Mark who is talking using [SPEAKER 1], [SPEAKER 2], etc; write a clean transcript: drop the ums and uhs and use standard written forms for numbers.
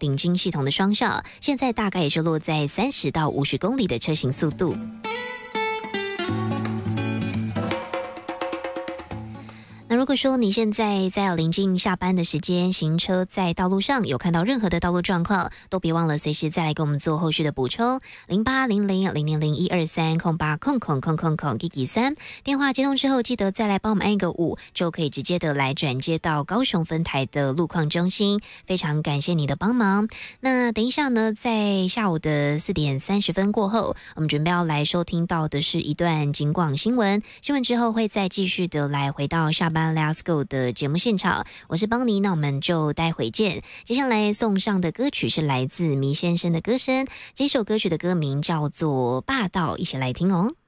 [SPEAKER 1] 顶金系统的双效，现在大概也是落在30到50公里的车行速度。那如果说你现在在临近下班的时间，行车在道路上有看到任何的道路状况，都别忘了随时再来给我们做后续的补充。0800000123空8空空空空空 Gigi 3，电话接通之后，记得再来帮我们按一个5，就可以直接的来转接到高雄分台的路况中心。非常感谢你的帮忙。那等一下呢，在下午的4点30分过后，我们准备要来收听到的是一段警广新闻。新闻之后会再继续的来回到下班 Let's Go 的节目现场，我是邦尼，那我们就待会见。接下来送上的歌曲是来自迷先生的歌声，这首歌曲的歌名叫做《霸道》，一起来听哦。